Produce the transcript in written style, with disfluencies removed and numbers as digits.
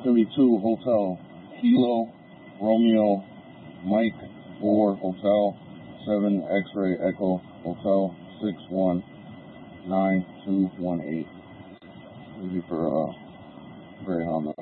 going to be 2 Hotel Kilo Romeo Mike 4 Hotel 7 X-Ray Echo Hotel 619218. This is for Greyhound.